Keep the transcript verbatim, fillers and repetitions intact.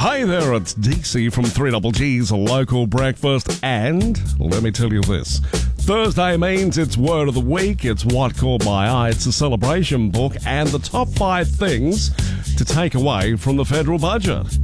Hey there, it's D C from three G's Local Breakfast, and let me tell you this. Thursday means it's Word of the Week, it's What Caught My Eye, it's a celebration book, and the top five things to take away from the federal budget.